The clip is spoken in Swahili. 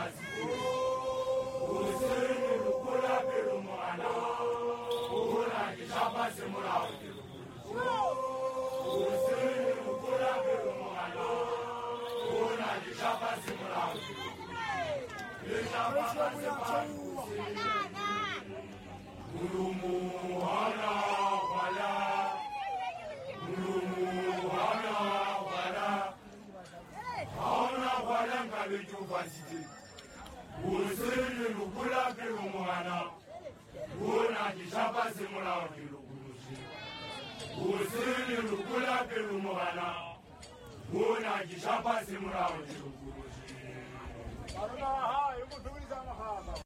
maziko usini lukula pelu mwana una kishapa simula usini lukula pelu mwana una kishapa simula kishapa simula Gurumuhana wala Hauna wala ngabejo vasite Usini lukula pelu mwana Una kishapa simula wakilukurushi Usini lukula pelu mwana Una kishapa simula wakilukurushi